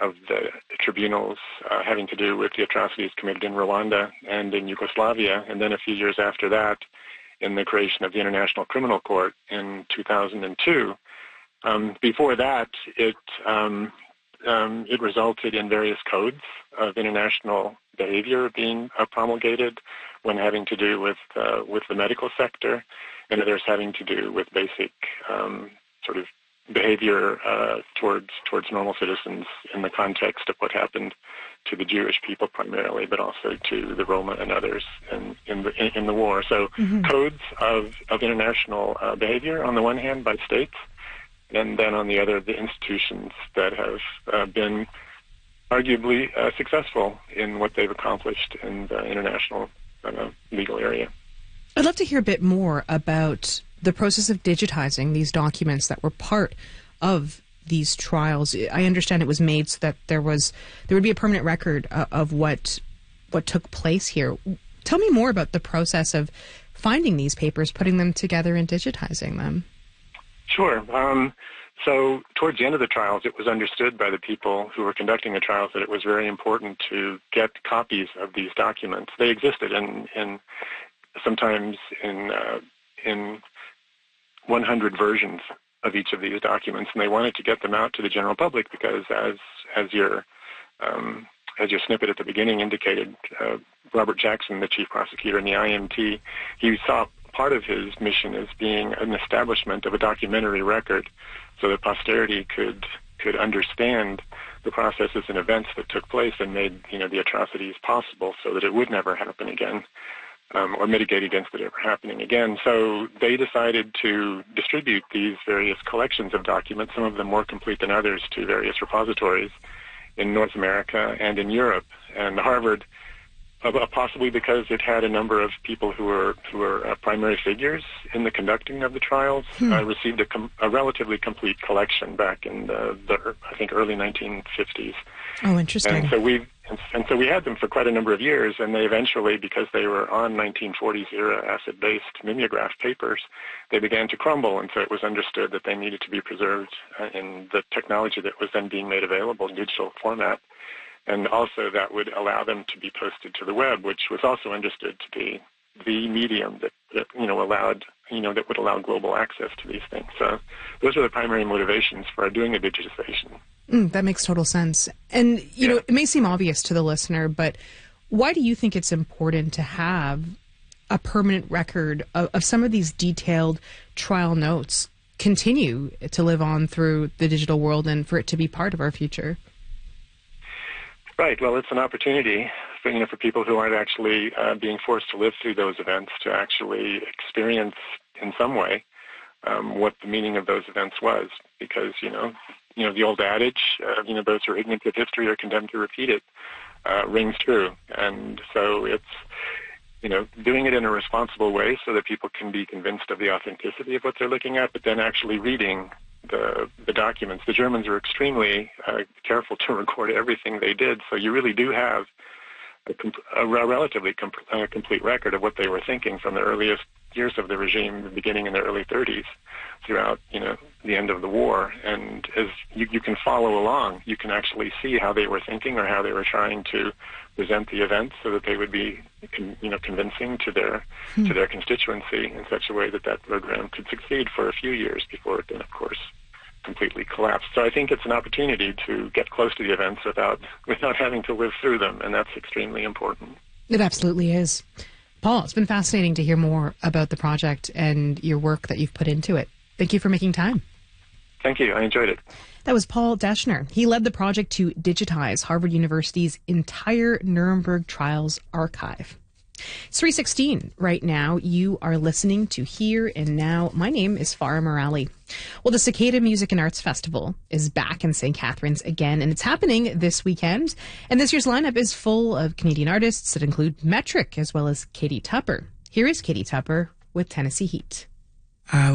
of the tribunals having to do with the atrocities committed in Rwanda and in Yugoslavia, and then a few years after that in the creation of the International Criminal Court in 2002. Before that, it resulted in various codes of international behavior being promulgated, one having to do with the medical sector, and others having to do with basic sort of behavior towards normal citizens in the context of what happened to the Jewish people primarily, but also to the Roma and others in the war. So codes of international behavior on the one hand by states, and then on the other the institutions that have been arguably successful in what they've accomplished in the international legal area. I'd love to hear a bit more about the process of digitizing these documents that were part of these trials. I understand it was made so that there would be a permanent record of what took place here. Tell me more about the process of finding these papers, putting them together, and digitizing them. Sure. So towards the end of the trials, it was understood by the people who were conducting the trials that it was very important to get copies of these documents. They existed in sometimes in 100 versions of each of these documents, and they wanted to get them out to the general public because, as your snippet at the beginning indicated, Robert Jackson, the chief prosecutor in the IMT, he saw part of his mission as being an establishment of a documentary record so that posterity could understand the processes and events that took place and made the atrocities possible so that it would never happen again, or mitigate against it ever happening again. So they decided to distribute these various collections of documents, some of them more complete than others, to various repositories in North America and in Europe. And Harvard, possibly because it had a number of people who were primary figures in the conducting of the trials, received a relatively complete collection back in the I think early 1950s. Oh, interesting. And so we had them for quite a number of years, and they eventually, because they were on 1940s era acid-based mimeograph papers, they began to crumble, and so it was understood that they needed to be preserved in the technology that was then being made available in digital format. And also that would allow them to be posted to the web, which was also understood to be the medium that would allow global access to these things. So those are the primary motivations for doing a digitization. That makes total sense. And it may seem obvious to the listener, but why do you think it's important to have a permanent record of some of these detailed trial notes continue to live on through the digital world and for it to be part of our future? Right. Well, it's an opportunity for people who aren't actually being forced to live through those events to actually experience in some way what the meaning of those events was. Because, the old adage, those who are ignorant of history are condemned to repeat it, rings true. And so it's, doing it in a responsible way so that people can be convinced of the authenticity of what they're looking at, but then actually reading the documents. The Germans were extremely careful to record everything they did, so you really do have a relatively complete record of what they were thinking from the earliest years of the regime, beginning in the early 30s, throughout the end of the war. And as you can follow along, you can actually see how they were thinking or how they were trying to present the events so that they would be convincing to their constituency in such a way that program could succeed for a few years before it then, of course, completely collapsed. So I think it's an opportunity to get close to the events without having to live through them, and that's extremely important. It absolutely is. Paul, it's been fascinating to hear more about the project and your work that you've put into it. Thank you for making time. Thank you. I enjoyed it. That was Paul Deschner. He led the project to digitize Harvard University's entire Nuremberg trials archive. It's 3:16 right now. You are listening to Here and Now. My name is Farah Morali. Well, the Cicada Music and Arts Festival is back in St. Catharines again, and it's happening this weekend. And this year's lineup is full of Canadian artists that include Metric as well as Katie Tupper. Here is Katie Tupper with Tennessee Heat.